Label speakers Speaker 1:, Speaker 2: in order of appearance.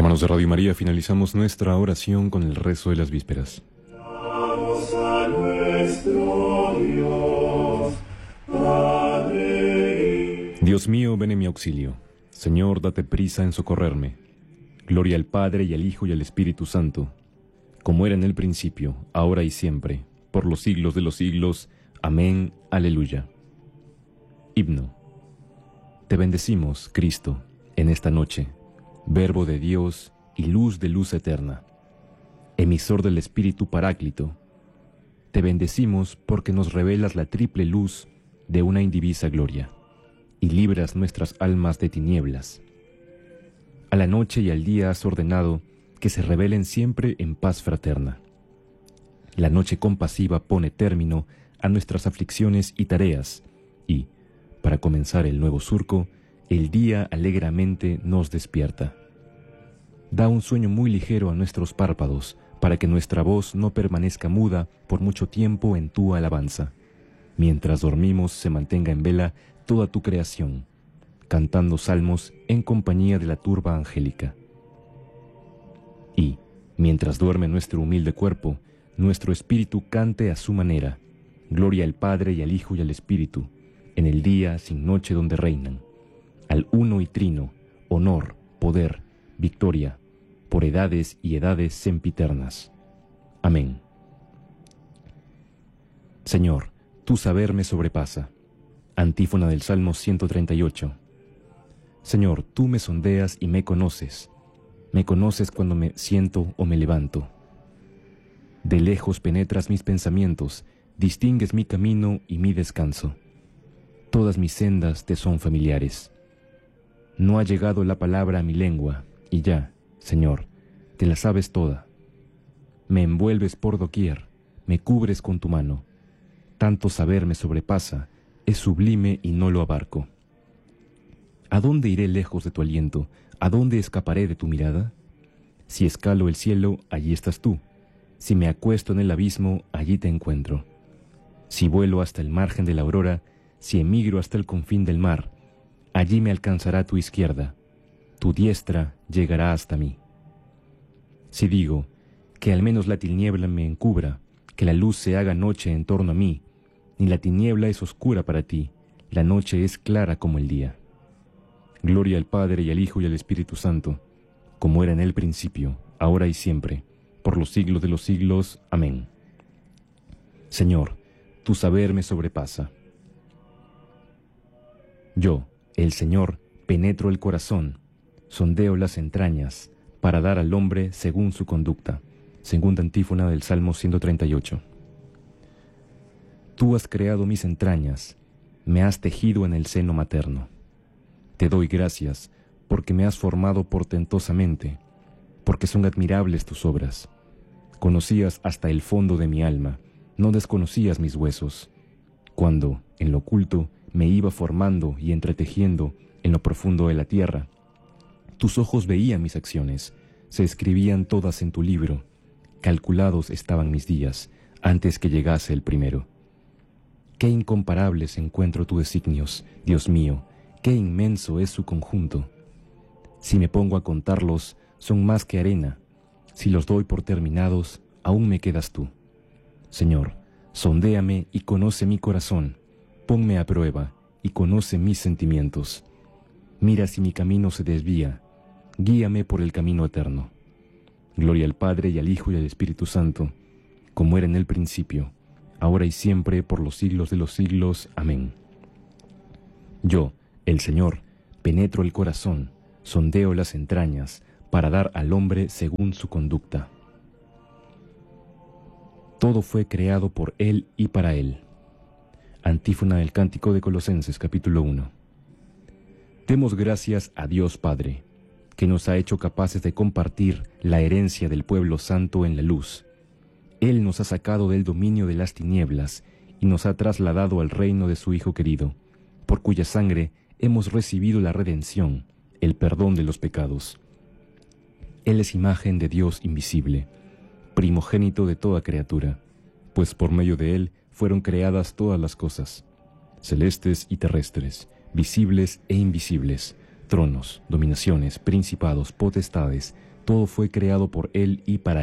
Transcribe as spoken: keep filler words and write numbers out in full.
Speaker 1: Hermanos de Radio María, finalizamos nuestra oración con el rezo de las vísperas.
Speaker 2: Damos a nuestro Dios, Padre.
Speaker 1: Dios mío, ven en mi auxilio. Señor, date prisa en socorrerme. Gloria al Padre, y al Hijo, y al Espíritu Santo, como era en el principio, ahora y siempre, por los siglos de los siglos. Amén. Aleluya. Himno. Te bendecimos, Cristo, en esta noche, Verbo de Dios y luz de luz eterna, emisor del Espíritu Paráclito. Te bendecimos porque nos revelas la triple luz de una indivisa gloria y libras nuestras almas de tinieblas. A la noche y al día has ordenado que se revelen siempre en paz fraterna. La noche compasiva pone término a nuestras aflicciones y tareas y, para comenzar el nuevo surco, el día alegremente nos despierta. Da un sueño muy ligero a nuestros párpados, para que nuestra voz no permanezca muda por mucho tiempo en tu alabanza. Mientras dormimos se mantenga en vela toda tu creación, cantando salmos en compañía de la turba angélica. Y, mientras duerme nuestro humilde cuerpo, nuestro espíritu cante a su manera, gloria al Padre y al Hijo y al Espíritu, en el día sin noche donde reinan. Al uno y trino, honor, poder, victoria, por edades y edades sempiternas. Amén. Señor, tu saber me sobrepasa. Antífona del Salmo ciento treinta y ocho. Señor, tú me sondeas y me conoces. Me conoces cuando me siento o me levanto. De lejos penetras mis pensamientos, distingues mi camino y mi descanso. Todas mis sendas te son familiares. No ha llegado la palabra a mi lengua, y ya, Señor, te la sabes toda. Me envuelves por doquier, me cubres con tu mano. Tanto saber me sobrepasa, es sublime y no lo abarco. ¿A dónde iré lejos de tu aliento? ¿A dónde escaparé de tu mirada? Si escalo el cielo, allí estás tú. Si me acuesto en el abismo, allí te encuentro. Si vuelo hasta el margen de la aurora, si emigro hasta el confín del mar, allí me alcanzará tu izquierda, tu diestra llegará hasta mí. Si digo, que al menos la tiniebla me encubra, que la luz se haga noche en torno a mí, ni la tiniebla es oscura para ti, la noche es clara como el día. Gloria al Padre y al Hijo y al Espíritu Santo, como era en el principio, ahora y siempre, por los siglos de los siglos. Amén. Señor, tu saber me sobrepasa. Yo, el Señor, penetro el corazón, sondeo las entrañas, para dar al hombre según su conducta. Segunda antífona del Salmo ciento treinta y ocho. Tú has creado mis entrañas, me has tejido en el seno materno. Te doy gracias, porque me has formado portentosamente, porque son admirables tus obras. Conocías hasta el fondo de mi alma, no desconocías mis huesos. Cuando, en lo oculto, me iba formando y entretejiendo en lo profundo de la tierra, tus ojos veían mis acciones, se escribían todas en tu libro, calculados estaban mis días, antes que llegase el primero. Qué incomparables encuentro tus designios, Dios mío, qué inmenso es su conjunto. Si me pongo a contarlos, son más que arena, si los doy por terminados, aún me quedas tú. Señor, sondéame y conoce mi corazón, ponme a prueba y conoce mis sentimientos. Mira si mi camino se desvía, guíame por el camino eterno. Gloria al Padre y al Hijo y al Espíritu Santo, como era en el principio, ahora y siempre, por los siglos de los siglos. Amén. Yo, el Señor, penetro el corazón, sondeo las entrañas, para dar al hombre según su conducta. Todo fue creado por Él y para Él. Antífona del Cántico de Colosenses, capítulo uno. Demos gracias a Dios Padre, que nos ha hecho capaces de compartir la herencia del pueblo santo en la luz. Él nos ha sacado del dominio de las tinieblas y nos ha trasladado al reino de su Hijo querido, por cuya sangre hemos recibido la redención, el perdón de los pecados. Él es imagen de Dios invisible, primogénito de toda criatura, pues por medio de Él fueron creadas todas las cosas, celestes y terrestres, visibles e invisibles, tronos, dominaciones, principados, potestades, Todo fue creado por Él y para